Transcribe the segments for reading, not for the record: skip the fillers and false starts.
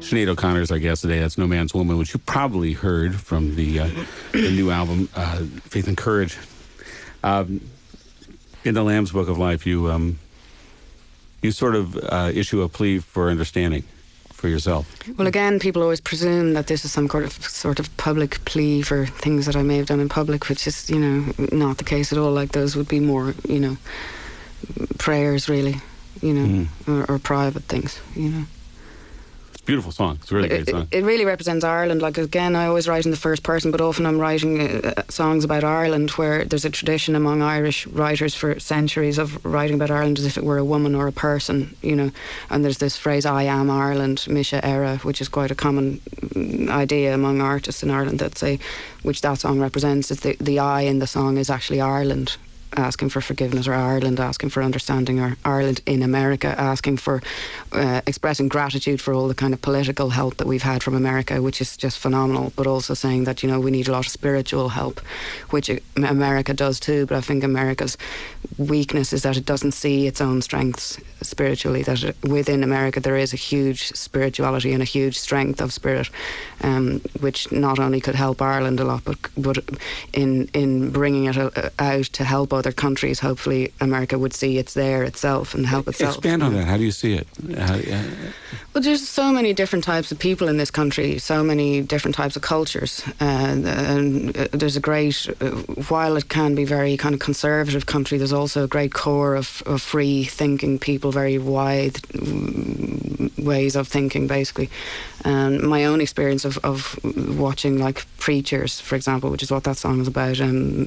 Sinead O'Connor is our guest today. That's No Man's Woman, which you probably heard from the new album, Faith and Courage. In the Lamb's Book of Life, you sort of issue a plea for understanding for yourself. Well, again, people always presume that this is some sort of public plea for things that I may have done in public, which is, not the case at all. Like, those would be more, prayers, really, or private things, Beautiful song. It's a really great song. It really represents Ireland. Like, again, I always write in the first person, but often I'm writing songs about Ireland, where there's a tradition among Irish writers for centuries of writing about Ireland as if it were a woman or a person, and there's this phrase, I am Ireland, Misha Era, which is quite a common idea among artists in Ireland which that song represents. It's the I in the song is actually Ireland asking for forgiveness, or Ireland asking for understanding, or Ireland in America asking for expressing gratitude for all the kind of political help that we've had from America, which is just phenomenal, but also saying that we need a lot of spiritual help, which America does too. But I think America's weakness is that it doesn't see its own strengths spiritually, that within America there is a huge spirituality and a huge strength of spirit, which not only could help Ireland a lot, but in bringing it out to help other countries, hopefully America would see it's there itself and help itself. Expand on that. How do you see it? Well, there's so many different types of people in this country, so many different types of cultures, and there's a great, while it can be very kind of conservative country, there's also a great core of free thinking people, very wide ways of thinking, basically. And my own experience of watching, like, Preachers, for example, which is what that song is about,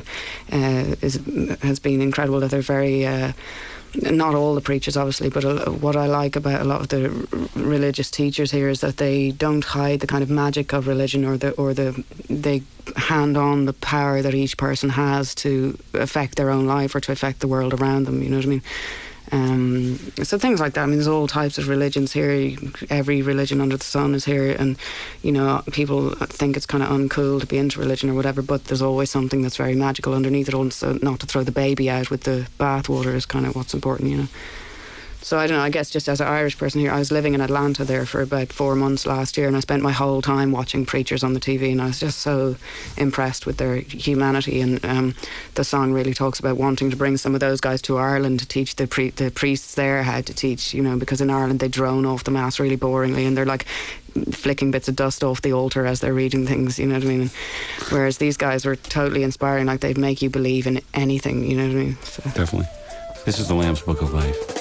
has been incredible. That they're very not all the preachers, obviously, but what I like about a lot of the religious teachers here is that they don't hide the kind of magic of religion, or they hand on the power that each person has to affect their own life or to affect the world around them. You know what I mean? So things like that. I mean, there's all types of religions here. Every religion under the sun is here, and people think it's kind of uncool to be into religion or whatever, but there's always something that's very magical underneath it all. So not to throw the baby out with the bathwater is kind of what's important. So I don't know, I guess just as an Irish person here, I was living in Atlanta there for about 4 months last year, and I spent my whole time watching Preachers on the TV, and I was just so impressed with their humanity. And the song really talks about wanting to bring some of those guys to Ireland to teach the priests there how to teach, because in Ireland they drone off the mass really boringly, and they're like flicking bits of dust off the altar as they're reading things, you know what I mean? Whereas these guys were totally inspiring, like they'd make you believe in anything, you know what I mean? So. Definitely. This is the Lamb's Book of Life.